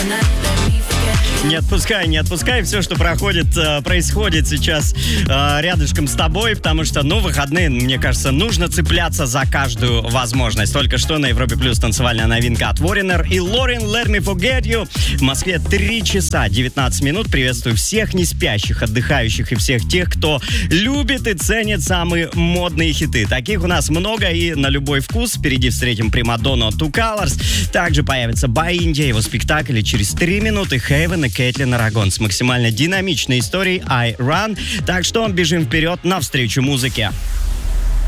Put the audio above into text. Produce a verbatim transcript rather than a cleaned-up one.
Не отпускай, не отпускай все, что проходит, происходит сейчас рядышком с тобой, потому что, ну, выходные, мне кажется, нужно цепляться за каждую возможность. Только что на Европе Плюс танцевальная новинка от Foreigner и Лорен Let Me Forget You. В Москве три часа девятнадцать минут. Приветствую всех неспящих, отдыхающих и всех тех, кто любит и ценит самые модные хиты. Таких у нас много и на любой вкус. Впереди встретим Примадонну Two Colors. Также появится By India, его спектакль, и через три минуты Хейвен и Кейтлин Арагон с максимально динамичной историей I Run. Так что бежим вперед навстречу музыке.